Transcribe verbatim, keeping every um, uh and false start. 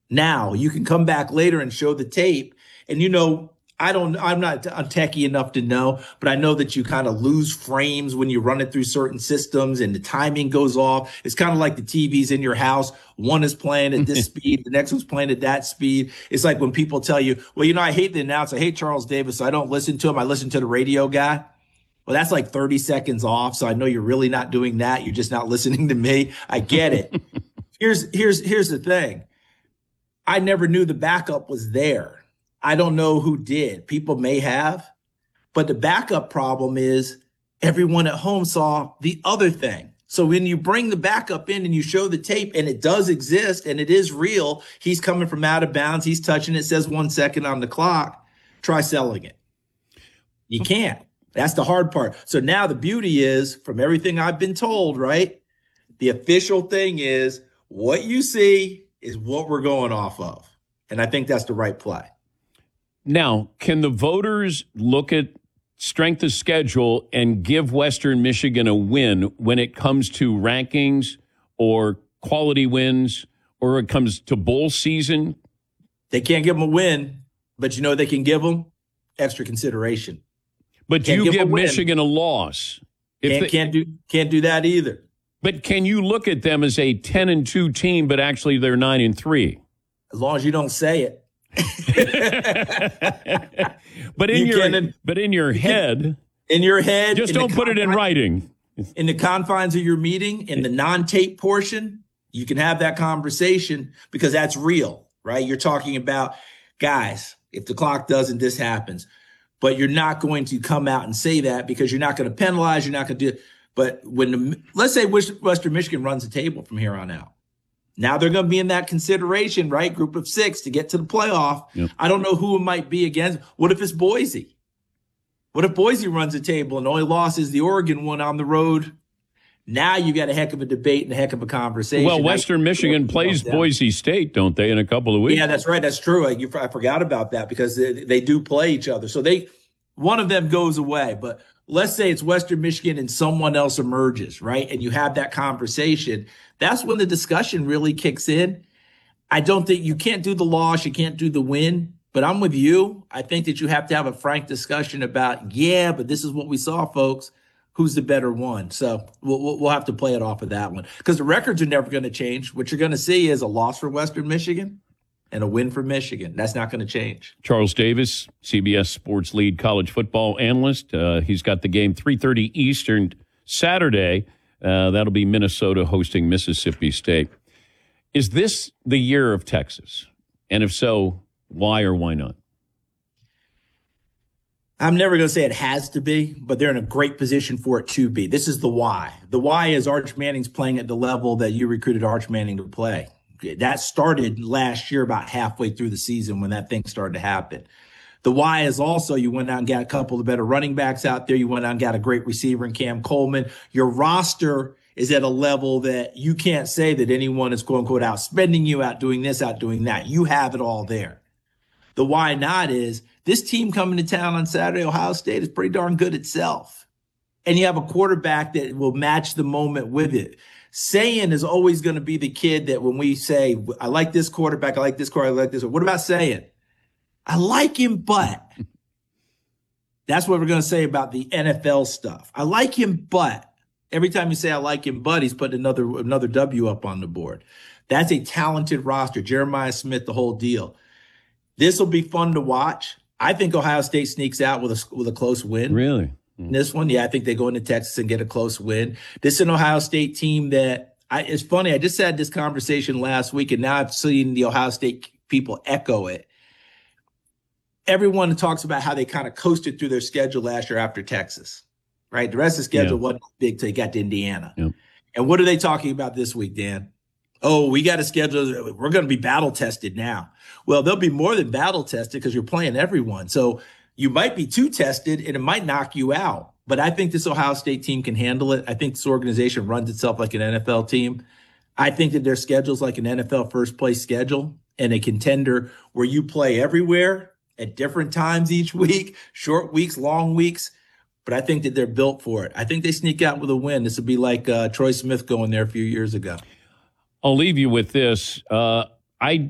Now you can come back later and show the tape. And, you know, I don't, I'm not I'm techie enough to know, but I know that you kind of lose frames when you run it through certain systems and the timing goes off. It's kind of like the T Vs in your house. One is playing at this speed. The next one's playing at that speed. It's like when people tell you, well, you know, I hate the announcer. I hate Charles Davis. So I don't listen to him. I listen to the radio guy. Well, that's like thirty seconds off. So I know you're really not doing that. You're just not listening to me. I get it. here's, here's, here's the thing. I never knew the backup was there. I don't know who did. People may have, but the backup problem is everyone at home saw the other thing. So when you bring the backup in and you show the tape and it does exist and it is real, he's coming from out of bounds. He's touching it, says one second on the clock. Try selling it. You can't. That's the hard part. So now the beauty is, from everything I've been told, right? The official thing is what you see is what we're going off of. And I think that's the right play. Now, can the voters look at strength of schedule and give Western Michigan a win when it comes to rankings or quality wins or it comes to bowl season? They can't give them a win, but you know they can give them extra consideration. But Can't you give give a win. Michigan a loss. If Can't, they, can't do can't do that either. But can you look at them as a ten and two team, but actually they're nine and three? As long as you don't say it. but in You your can- but in your head, In your head. just in the don't put it in confines- writing. In the confines of your meeting, in the non-tape portion, you can have that conversation because that's real, right? You're talking about, guys, if the clock doesn't, this happens. But you're not going to come out and say that because you're not going to penalize. You're not going to do it. But when the, let's say Western Michigan runs the table from here on out. Now they're going to be in that consideration, right? Group of six to get to the playoff. Yep. I don't know who it might be against. What if it's Boise? What if Boise runs the table and the only loss is the Oregon one on the road? Now you got a heck of a debate and a heck of a conversation. Well, Western Michigan plays Boise State, don't they, in a couple of weeks? Yeah, that's right. That's true. I, you, I forgot about that because they, they do play each other. So they, one of them goes away. But let's say it's Western Michigan and someone else emerges, right? And you have that conversation. That's when the discussion really kicks in. I don't think you can't do the loss. You can't do the win. But I'm with you. I think that you have to have a frank discussion about, yeah, but this is what we saw, folks. Who's the better one? So we'll, we'll have to play it off of that one because the records are never going to change. What you're going to see is a loss for Western Michigan and a win for Michigan. That's not going to change. Charles Davis, C B S Sports lead college football analyst. Uh, he's got the game three thirty Eastern Saturday. Uh, that'll be Minnesota hosting Mississippi State. Is this the year of Texas? And if so, why or why not? I'm never going to say it has to be, but they're in a great position for it to be. This is the why. The why is Arch Manning's playing at the level that you recruited Arch Manning to play. That started last year about halfway through the season when that thing started to happen. The why is also you went out and got a couple of better running backs out there. You went out and got a great receiver in Cam Coleman. Your roster is at a level that you can't say that anyone is, quote unquote, out spending you, out doing this, out doing that. You have it all there. The why not is this team coming to town on Saturday, Ohio State, is pretty darn good itself. And you have a quarterback that will match the moment with it. Sayin is always going to be the kid that when we say, I like this quarterback, I like this quarterback, I like this. What about Sayin? I like him, but that's what we're going to say about the N F L stuff. I like him, but every time you say I like him, but he's putting another, another W up on the board. That's a talented roster. Jeremiah Smith, the whole deal. This will be fun to watch. I think Ohio State sneaks out with a with a close win. Really? Mm-hmm. This one, yeah, I think they go into Texas and get a close win. This is an Ohio State team that I, it's funny. I just had this conversation last week, and now I've seen the Ohio State people echo it. Everyone talks about how they kind of coasted through their schedule last year after Texas, right? The rest of the schedule Yeah. wasn't big till you got to Indiana. Yeah. And what are they talking about this week, Dan? Oh, we got a schedule. We're going to be battle tested now. Well, they'll be more than battle tested because you're playing everyone. So you might be too tested and it might knock you out. But I think this Ohio State team can handle it. I think this organization runs itself like an N F L team. I think that their schedule's like an N F L first place schedule and a contender where you play everywhere at different times each week, short weeks, long weeks. But I think that they're built for it. I think they sneak out with a win. This would be like uh, Troy Smith going there a few years ago. I'll leave you with this. Uh, I